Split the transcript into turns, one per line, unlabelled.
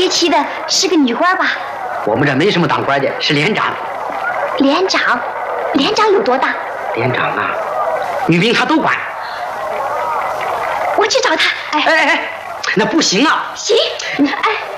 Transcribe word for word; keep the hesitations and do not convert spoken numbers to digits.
接妻的是个女官吧？
我们这没什么当官的，是连长。
连长？连长有多大？
连长啊，女兵他都管。
我去找他。哎
哎哎，那不行啊！
行，哎。